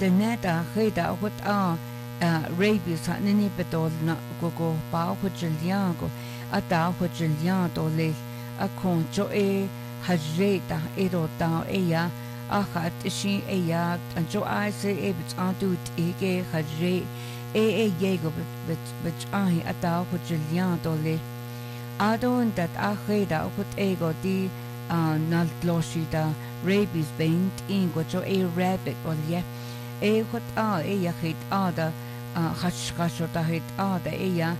the neta heda what rabies ha nini betol na go pa ho jiliango ata ho jiliando le a con jo hajreta erota eya ahat shi eya jo I say ebits antu ege hajre yego bet ata ho jiliando le adon that heda hot ego di nal loshida rabies beint in go jo rabbit or ye hot eya hit ada hashkashota hit ada eya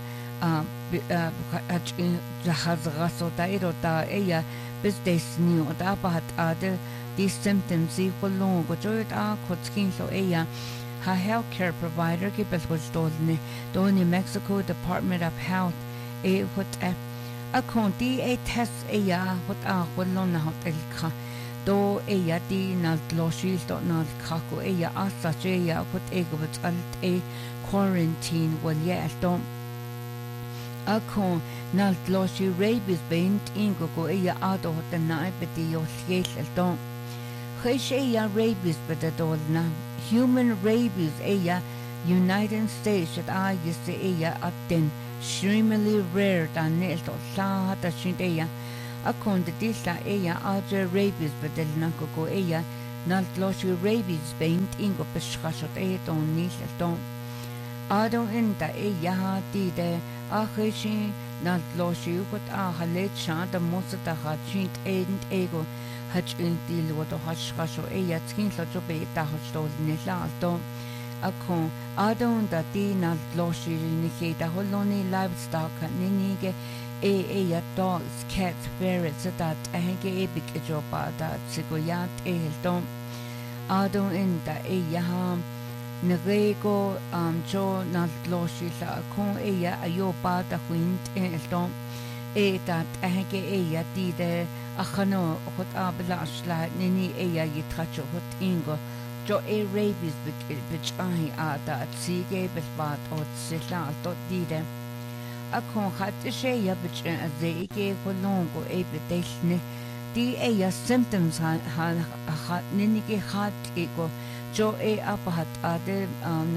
zahazgasota erota eya bis desni da bat ada these symptoms equal long go jo kotskin so eya ha healthcare provider gibel go stolne doni Mexico Department of Health hot a conti test eya hot wallon na hotel ka do eya di na loshil do na kako eya asa eya hot ego but alt quarantine wal ye do a con na loshi rabies beint ingo go eya ado hot na beti yo siel do eya rabies but na human rabies eya United States at used eya aten extremely rare than neto sa ta shinteya akon de disla eya aja rabies bedel na ko eya nal loshi rabies beint ingo beschasot don nis don adon enta eya ti de aheshi nal loshi kot halet sha da mosata ha chint ego hach in til wat hashkasho eya skin so jo be ta hostol nesla don akon adon da di na loshi ni ke da holoni livestock ni ge ya dogs cats ferrets that henge big joba da sigoyat don adon in da ya Nerego jo na loshi la kon ya ayoba da huint don that henge ya di de akhano hot abla ni ya yitracho hot ingo jo rabies which da sige bespat ot sila tot dide a kon hat ya which zege kolongo betesne di ya symptoms ha nini ke hat ego jo apahat ade